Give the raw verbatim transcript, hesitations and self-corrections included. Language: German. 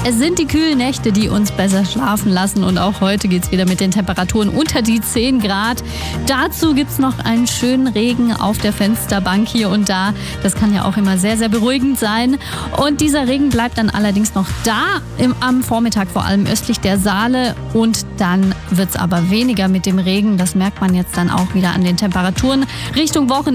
Es sind die kühlen Nächte, die uns besser schlafen lassen. Und auch heute geht es wieder mit den Temperaturen unter die zehn Grad. Dazu gibt es noch einen schönen Regen auf der Fensterbank hier und da. Das kann ja auch immer sehr, sehr beruhigend sein. Und dieser Regen bleibt dann allerdings noch da, im, am Vormittag vor allem östlich der Saale. Und dann wird es aber weniger mit dem Regen. Das merkt man jetzt dann auch wieder an den Temperaturen. Richtung Wochenende